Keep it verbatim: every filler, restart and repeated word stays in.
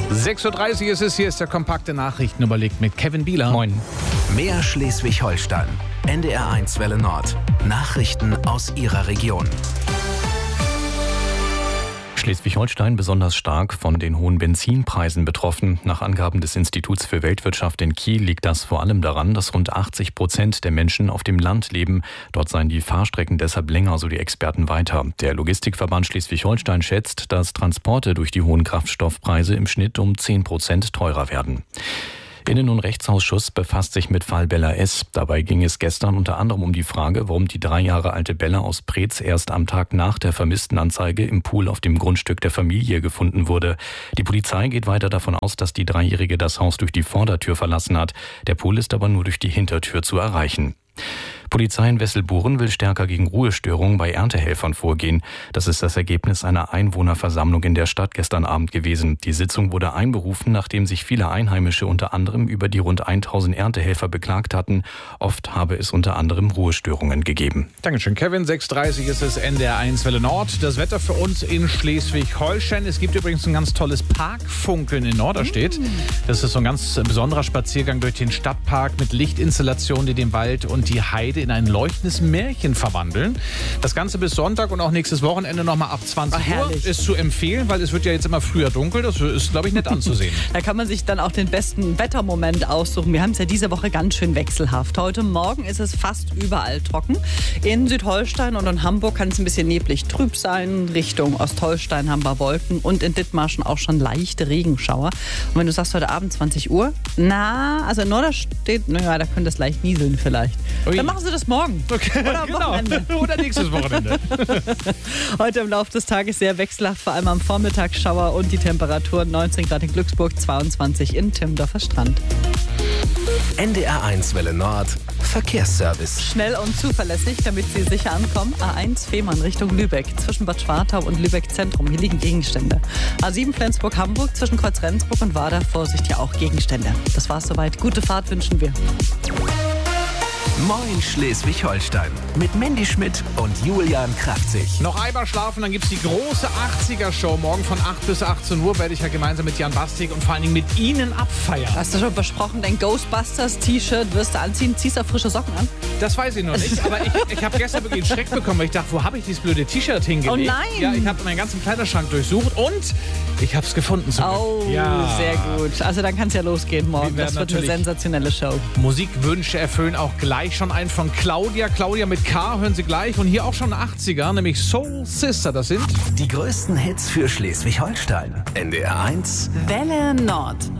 sechs Uhr dreißig ist es, hier ist der kompakte Nachrichtenüberblick mit Kevin Bieler. Moin. Mehr Schleswig-Holstein. N D R eins Welle Nord. Nachrichten aus Ihrer Region. Schleswig-Holstein besonders stark von den hohen Benzinpreisen betroffen. Nach Angaben des Instituts für Weltwirtschaft in Kiel liegt das vor allem daran, dass rund achtzig Prozent der Menschen auf dem Land leben. Dort seien die Fahrstrecken deshalb länger, so die Experten weiter. Der Logistikverband Schleswig-Holstein schätzt, dass Transporte durch die hohen Kraftstoffpreise im Schnitt um zehn Prozent teurer werden. Innen- und Rechtsausschuss befasst sich mit Fall Bella S. Dabei ging es gestern unter anderem um die Frage, warum die drei Jahre alte Bella aus Preetz erst am Tag nach der Vermisstenanzeige im Pool auf dem Grundstück der Familie gefunden wurde. Die Polizei geht weiter davon aus, dass die Dreijährige das Haus durch die Vordertür verlassen hat. Der Pool ist aber nur durch die Hintertür zu erreichen. Polizei in Wesselburen will stärker gegen Ruhestörungen bei Erntehelfern vorgehen. Das ist das Ergebnis einer Einwohnerversammlung in der Stadt gestern Abend gewesen. Die Sitzung wurde einberufen, nachdem sich viele Einheimische unter anderem über die rund tausend Erntehelfer beklagt hatten. Oft habe es unter anderem Ruhestörungen gegeben. Dankeschön, Kevin. sechs Uhr dreißig ist es, N D R eins Welle Nord. Das Wetter für uns in Schleswig-Holstein. Es gibt übrigens ein ganz tolles Parkfunkeln in Norderstedt. Das ist so ein ganz besonderer Spaziergang durch den Stadtpark mit Lichtinstallationen, die den Wald und die Heide in ein leuchtendes Märchen verwandeln. Das Ganze bis Sonntag und auch nächstes Wochenende nochmal ab zwanzig Uhr ist zu empfehlen, weil es wird ja jetzt immer früher dunkel. Das ist, glaube ich, nett anzusehen. Da kann man sich dann auch den besten Wettermoment aussuchen. Wir haben es ja diese Woche ganz schön wechselhaft. Heute Morgen ist es fast überall trocken. In Südholstein und in Hamburg kann es ein bisschen neblig trüb sein. Richtung Ostholstein haben wir Wolken und in Dithmarschen auch schon leichte Regenschauer. Und wenn du sagst heute Abend zwanzig Uhr, na, also in Norderstedt, naja, da könnte es leicht nieseln vielleicht. Ui. Dann machen Sie das morgen. Okay, Oder am genau. Wochenende. Oder nächstes Wochenende. Heute im Laufe des Tages sehr wechselhaft, vor allem am Vormittag Schauer und die Temperatur neunzehn Grad in Glücksburg, zweiundzwanzig in Timmendorfer Strand. N D R eins Welle Nord. Verkehrsservice. Schnell und zuverlässig, damit Sie sicher ankommen. A eins Fehmarn Richtung Lübeck, zwischen Bad Schwartau und Lübeck Zentrum. Hier liegen Gegenstände. A sieben Flensburg-Hamburg, zwischen Kreuz Rendsburg und Wader. Vorsicht, hier auch Gegenstände. Das war's soweit. Gute Fahrt wünschen wir. Moin Schleswig-Holstein. Mit Mandy Schmidt und Julian Kraftzig. Noch einmal schlafen, dann gibt es die große achtziger-Show. Morgen von acht bis achtzehn Uhr werde ich ja gemeinsam mit Jan Bastik und vor allen Dingen mit Ihnen abfeiern. Hast du schon besprochen, dein Ghostbusters-T-Shirt wirst du anziehen? Ziehst du auch frische Socken an? Das weiß ich noch nicht, aber ich, ich habe gestern wirklich einen Schreck bekommen, weil ich dachte, wo habe ich dieses blöde T-Shirt hingelegt? Oh nein! Ja, ich habe meinen ganzen Kleiderschrank durchsucht und ich habe es gefunden. Zum Oh, Glück. Ja. sehr gut. Also dann kann es ja losgehen morgen. Wir Das werden wird eine natürlich sensationelle Show. Musikwünsche erfüllen auch gleich schon einen von Claudia. Claudia mit K, hören Sie gleich. Und hier auch schon achtziger, nämlich Soul Sister. Das sind Die größten Hits für Schleswig-Holstein. N D R eins Welle Nord.